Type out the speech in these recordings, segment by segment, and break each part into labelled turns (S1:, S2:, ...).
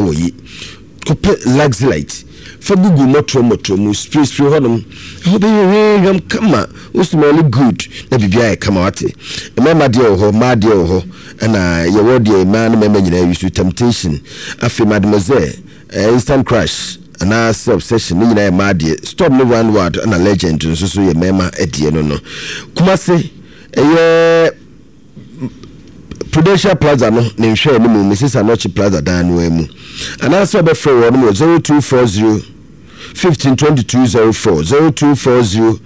S1: yi kope Luxelite fa gugu motro mu spray honum ho be hwam kama usmali good na bibia e kama wate mama de ho ma de ho na ye wode man mama nyina use temptation afi mademoiselle instant crush ana obsession nyina e ma de stop no one word na legend so ye mama edie no kuma se eye Prudential Plaza no ne nhwe ni mu Mrs. Anochi Plaza dan no emu ana so be free won mo 0240 152204 0240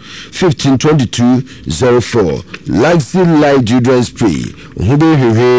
S1: 152204 Luxelite deodorant spray hu be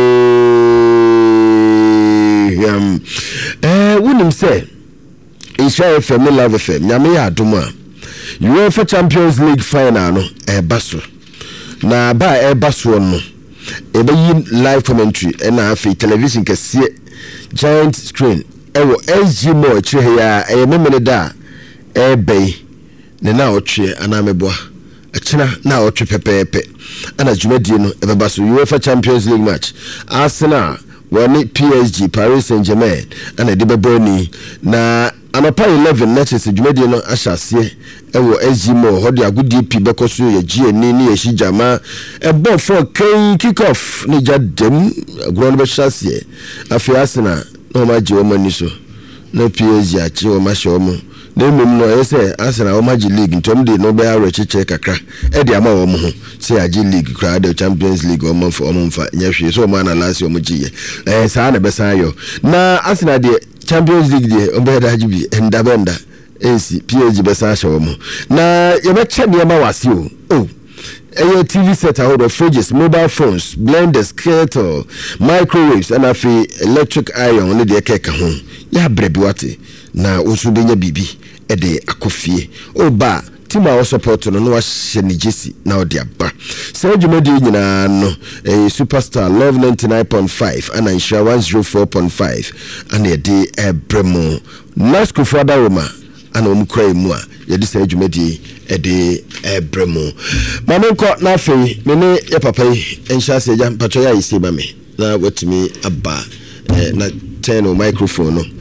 S1: wonim say Israel FM Love FM nyame ya adoma UEFA Champions League final no baso na ba baso no yin live commentary and afi television kese giant screen ewo SG Mall chire ya memene da bay ne na otwe anameboa achina na otwe pepepe ana dwumadie no ebeba so UEFA Champions League match Arsenal woni PSG Paris Saint-Germain ana de beboni na anapa 11 matches dwumadie no ahyase ewo SG Mall hodi agudi pi bekoso ye GN ni ye hijama ebo for kick off ni jadem agron be hyase afi Arsenal no ma je o mani so na PSG achi o ma hye mo na mmom no ese Arsenal o ma je league ntom de no be awe cheche kakra e de ama wo mo ho se aje league kra de Champions League o mo mfa nya hwe so o ma na last o mo giye saa na be san yo na Arsenal de Champions League de o be da jibi endabenda ensi PSG be san hye wo mo na ye be che ne ma wase o TV set out of fridges, mobile phones, blenders, kettle, microwaves, and afi electric iron only de keka ho. Ya brebi wate na osu benya bibi e de akofie. O ba tima o support no wa hye ni jesi na o de aba. Se djumadi nyina no Superstar Love 99.5 and Insure 104.5 and e de bremo. Nasco fada woma ana omukrai mu a ye de se djumadi e de bremo. Mamenko na afei me ne ye papa yi enhya se ja patro ya isi ba me na watimi aba na turn o microphone no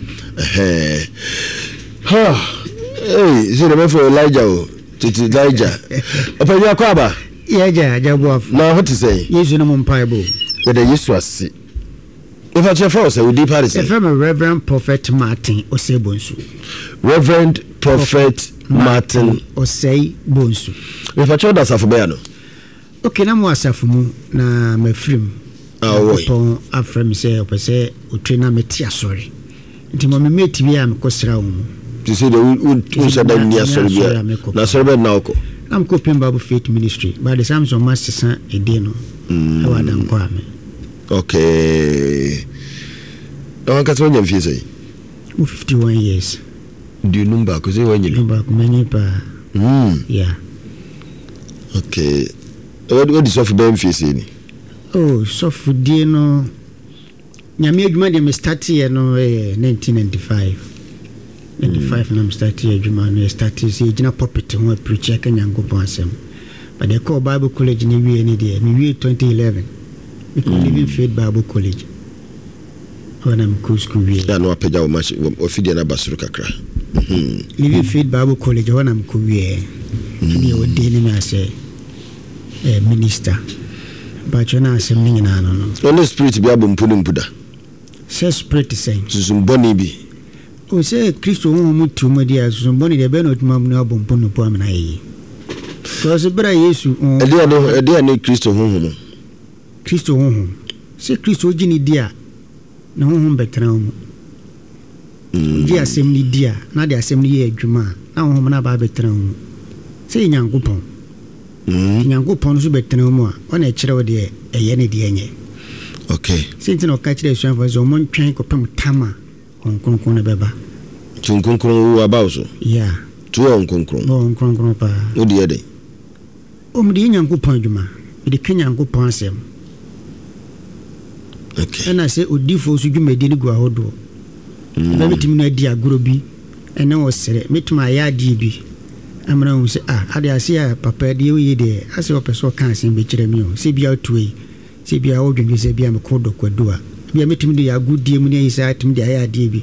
S1: zero me for Elijah o titi Elijah opa ya kwa ba
S2: ya jabu
S1: na what to say
S2: Yesu no mpaibo
S1: we the Yesu ase if I for us we deep Paris
S2: Reverend Prophet Martin Osebonsu
S1: Reverend Prophet Martin
S2: Osebonsu
S1: we for choda safubeya no
S2: okay na mo asafu mu na mafrim pon afrem say opese otwena meti asori nti mo meti bia me kosra wo mu
S1: to say the unshada ni asori bia na asori be na oko
S2: am ko Bible Faith Ministry by the Samson Master ede no e wada nko ame
S1: okay on ka tsonya mfie say
S2: 51 years
S1: do you number ko say wanyele
S2: number ko many pa yeah
S1: okay what is of them mfie say ni
S2: oh so fudie no nyame adwuma de me start here no 1995 na me start here adwuma no start here gina puppet ho preacher ka nyangopo asem but they call Bible College ni wie ni de me wie 2011 because Living Faith Bible College when I'm school wie
S1: ya no apeja o match o fidie na basuru kakra
S2: Living Faith Bible College when I'm ko wie ni o de ni me ase minister but you na asem ni nyina no
S1: no spirit bi abompuno mpuda
S2: say spirit say
S1: susumboni bi
S2: o say Kristo hu mutu mudi susumboni de be no tuma mu abompuno po amna yi because bra Yesu
S1: ede no Kristo hu no
S2: Kristo hu say Kristo gini dia na hu betra mu di asem ni dia na de asem ni ye adwuma na hu na ba betra mu say nyankopon nyankopon so betra mu a ona e kire wo de eye ne de enye
S1: okay
S2: sinti no ka kire suan fazo mon twen ko pem tama konkon ne beba
S1: tunkonkon wo abawso
S2: yeah
S1: tu konkon
S2: pa
S1: wo de ede
S2: o mdi nyankopon adwuma de nyankopon asem
S1: okay
S2: na se odifo so dwumadi ni gwa hodo ba metimi na di agoro bi ene wo sere metuma ya di bi amana wo se ade ase ya papa de ye de ase opeso kan asem be kire mi o se bia tuei se bia wo dwumbi se bia me kodo kwadu a bia metimi de ya agudie mu ne isa atimi de ya ade bi